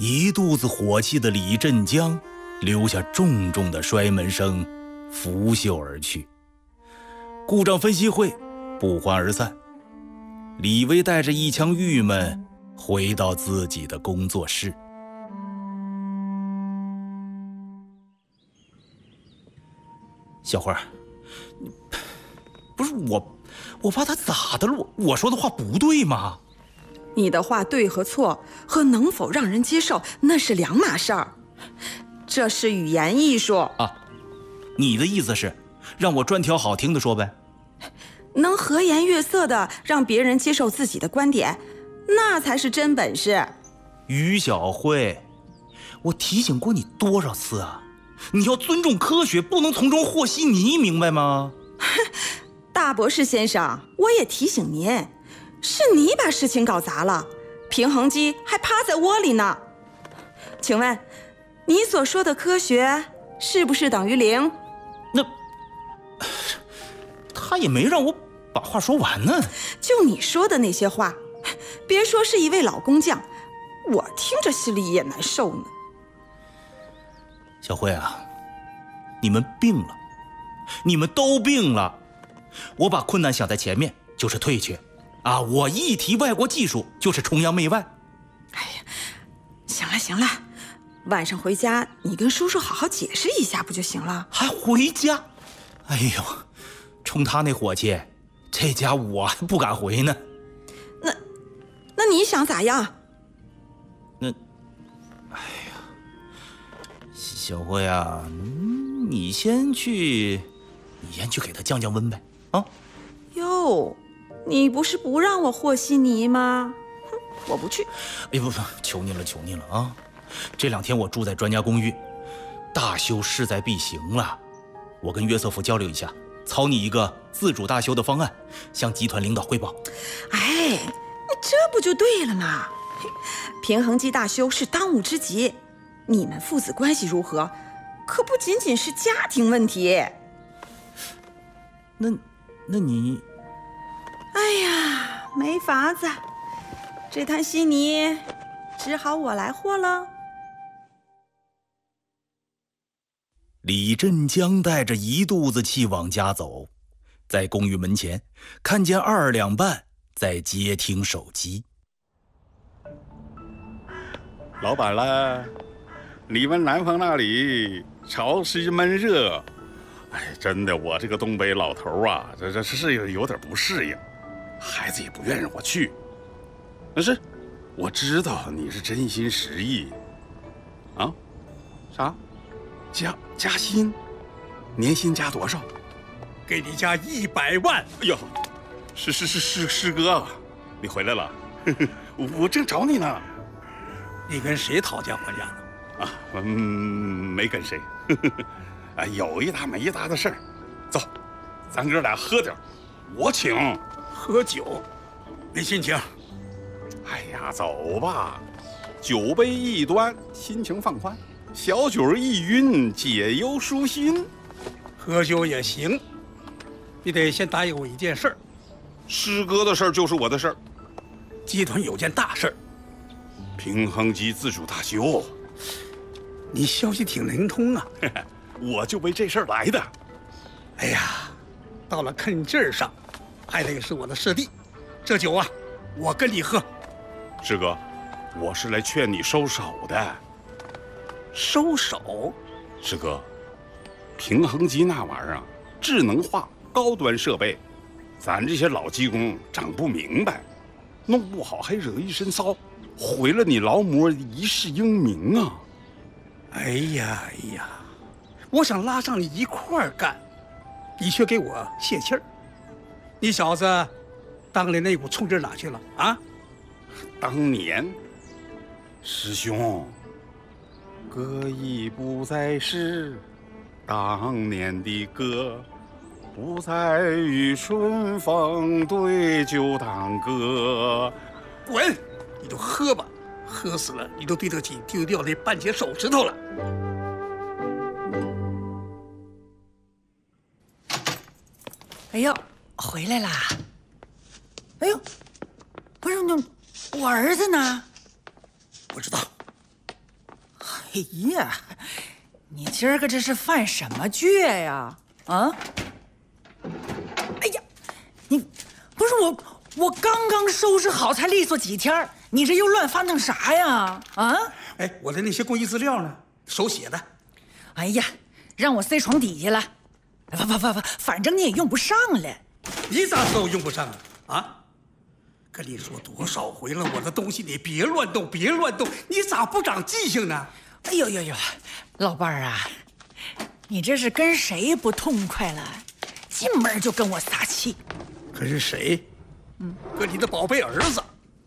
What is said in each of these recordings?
一肚子火气的李振江留下重重的摔门声，拂袖而去。故障分析会不欢而散。李威带着一腔郁闷回到自己的工作室。小花，不是我怕他咋的了？我说的话不对吗？ 你的话对和错和能否让人接受那是两码事儿，这是语言艺术啊。你的意思是让我专挑好听的说呗？ 能和颜悦色的让别人接受自己的观点，那才是真本事。 于小慧，我提醒过你多少次啊？你要尊重科学，不能从中和稀泥，明白吗？ 大博士先生，我也提醒您，是你把事情搞砸了，平衡机还趴在窝里呢。请问，你所说的科学是不是等于零？ 那他也没让我把话说完呢。 就你说的那些话，别说是一位老工匠，我听着心里也难受呢。 小慧啊，你们病了，你们都病了。我把困难想在前面就是退却啊，我一提外国技术就是崇洋媚外。 哎呀，行了，晚上回家你跟叔叔好好解释一下不就行了？ 还回家？哎呦，冲他那火气，这家我还不敢回呢。 那你想咋样？ 哎呀，小慧啊，你先去给他降降温呗啊！ 哟，你不是不让我和稀泥吗？哼，我不去。 哎不，求你了啊！这2天我住在专家公寓，大修势在必行了。我跟约瑟夫交流一下，草拟一个自主大修的方案，向集团领导汇报。 哎，你这不就对了吗？平衡机大修是当务之急，你们父子关系如何，可不仅仅是家庭问题。 那你…… 哎呀，没法子，这滩稀泥只好我来和了。 李振江带着一肚子气往家走，在公寓门前看见2两半在接听手机。 老板啦，你们南方那里潮湿闷热，哎，真的，我这个东北老头啊，这是有点不适应，孩子也不愿让我去。但是我知道你是真心实意。啊？啥？加薪？年薪加多少？ 给你加100万。 哎呦，师哥，你回来了，我正找你呢。 你跟谁讨价还价呢？ 啊，没跟谁。啊，有一搭没一搭的事儿。走，咱哥俩喝点，我请。 喝酒，没心情。 哎呀，走吧，酒杯一端，心情放宽；小酒一晕，解忧舒心。 喝酒也行，你得先答应我一件事儿。 师哥的事儿就是我的事儿。 集团有件大事儿， 平衡机自主大修。 你消息挺灵通啊。 我就为这事儿来的。 哎呀，到了看劲儿上，还得是我的师弟。这酒啊，我跟你喝。 师哥，我是来劝你收手的。 收手？ 师哥，平衡机那玩意儿啊，智能化、高端设备，咱这些老技工整不明白，弄不好还惹一身骚，毁了你劳模一世英名啊！ 哎呀，我想拉上你一块儿干，你却给我泄气儿。你小子当年那股冲劲哪去了啊？ 当年，师兄，歌已不再是当年的歌，不再与春风对酒当歌。 滚！你就喝吧，喝死了你都对得起丢掉那半截手指头了。 哎呦，回来啦！哎呦，不是我儿子呢？ 不知道， 哎呀，你今儿个这是犯什么戒呀？啊！哎呀，你不是我刚刚收拾好才利索几天，你这又乱翻腾啥呀？啊！ 哎，我的那些工艺资料呢？手写的。 哎呀，让我塞床底下了。反正你也用不上了。 你咋知道我用不上啊？啊！跟你说多少回了，我的东西你别乱动，别乱动，你咋不长记性呢？ 哎呦呦呦，老伴儿啊，你这是跟谁不痛快了？进门就跟我撒气。 跟谁？跟你的宝贝儿子。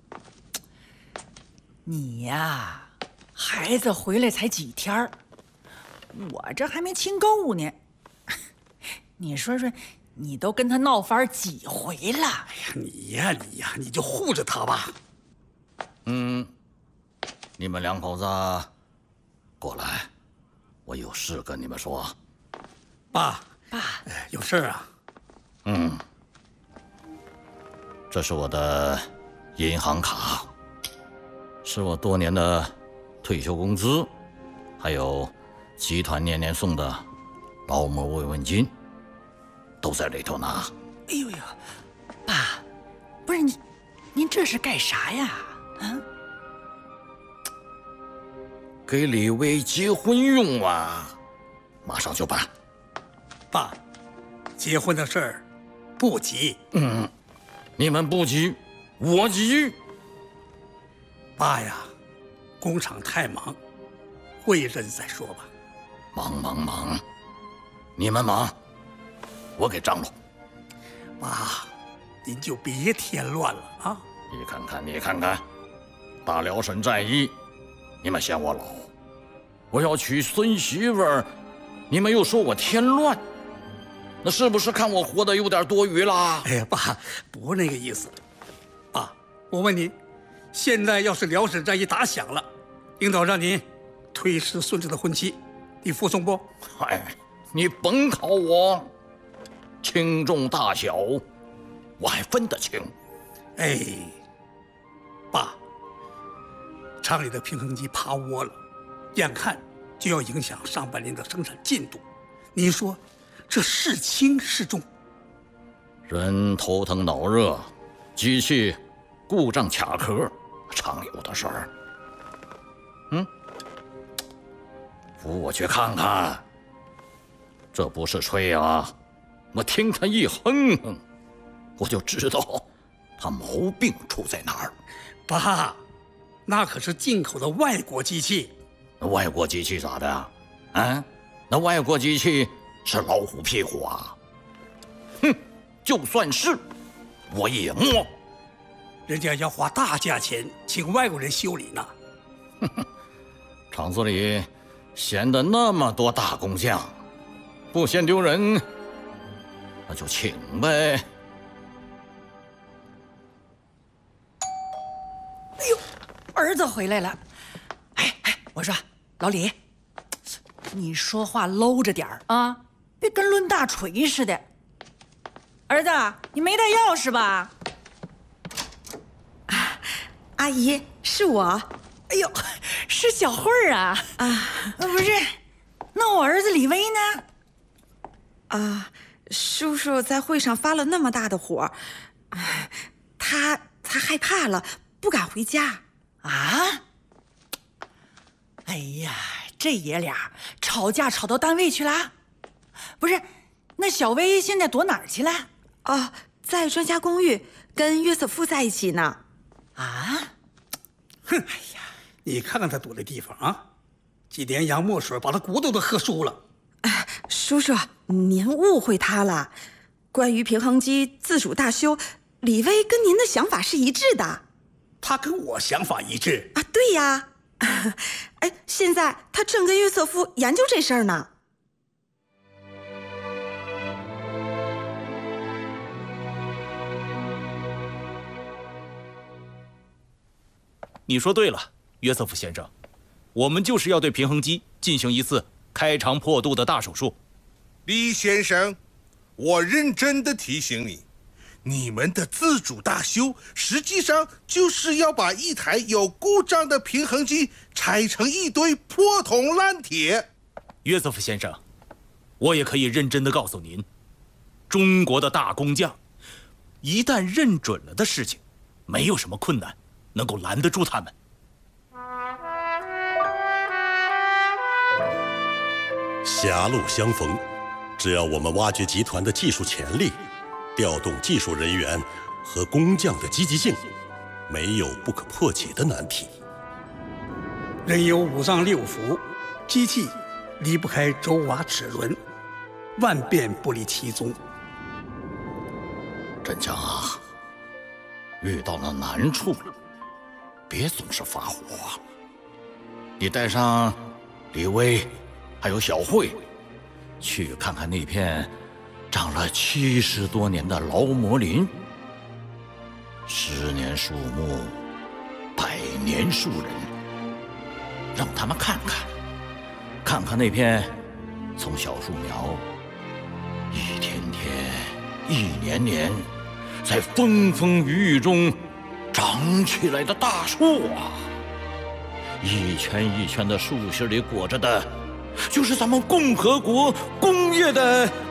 你呀，孩子回来才几天，我这还没亲够呢。你说说，你都跟他闹翻几回了？ 哎呀，你呀，你就护着他吧。 你们两口子过来，我有事跟你们说。 爸， 爸， 有事儿啊？ 这是我的银行卡，是我多年的退休工资，还有集团年年送的劳模慰问金，都在里头呢。 哎呦呦，爸，不是您这是干啥呀？啊？ 给李薇结婚用啊，马上就办。 爸，结婚的事儿不急。 你们不急，我急。 爸呀，工厂太忙，过一阵子再说吧。 忙，你们忙，我给张罗。 爸，您就别添乱了啊！ 你看看，大辽沈战役，你们嫌我老；我要娶孙媳妇儿，你们又说我添乱，那是不是看我活得有点多余啦？ 哎呀，爸，不是那个意思。爸，我问您，现在要是辽沈战役打响了，领导让您推迟孙子的婚期，你服从不？ 哎，你甭考我，轻重大小，我还分得清。 哎，爸，厂里的平衡机趴窝了，眼看就要影响上半年的生产进度，您说这是轻是重？ 人头疼脑热，机器故障卡壳，常有的事儿。扶我去看看。这不是吹啊，我听他一哼哼，我就知道他毛病出在哪儿。 爸，那可是进口的外国机器。 外国机器咋的呀？啊，那外国机器是老虎屁股啊！哼，就算是，我也摸。 人家要花大价钱请外国人修理呢。 厂子里闲的那么多大工匠，不嫌丢人，那就请呗。 哎呦，儿子回来了。哎，我说老李，你说话搂着点儿啊，别跟抡大锤似的。儿子，你没带钥匙吧？ 阿姨，是我。 哎呦，是小慧儿啊！不是，那我儿子李威呢？ 叔叔在会上发了那么大的火，他害怕了，不敢回家。 啊？哎呀，这爷俩吵架吵到单位去了？不是，那小薇现在躲哪儿去了？ 在专家公寓跟约瑟夫在一起呢。 啊？ 哼，哎呀，你看看他躲的地方啊，几点洋墨水把他骨头都喝酥了。 叔叔，您误会他了。关于平衡机自主大修，李威跟您的想法是一致的。 他跟我想法一致啊？对呀。现在他正跟约瑟夫研究这事儿呢。 你说对了，约瑟夫先生，我们就是要对平衡机进行一次开肠破肚的大手术。 李先生，我认真的提醒你， 你们的自主大修，实际上就是要把一台有故障的平衡机拆成一堆破铜烂铁。 约瑟夫先生，我也可以认真地告诉您，中国的大工匠，一旦认准了的事情，没有什么困难能够拦得住他们。 狭路相逢，只要我们挖掘集团的技术潜力，调动技术人员和工匠的积极性，没有不可破解的难题。 人有五脏六腑，机器离不开轴瓦齿轮，万变不离其宗。 镇江啊，遇到了难处了，别总是发火。你带上李威还有小慧，去看看那片长了70多年的劳模林。10年树木，100年树人，让他们看看那片从小树苗一天天、一年年在风风雨雨中长起来的大树啊！一圈一圈的树芯里裹着的，就是咱们共和国工业的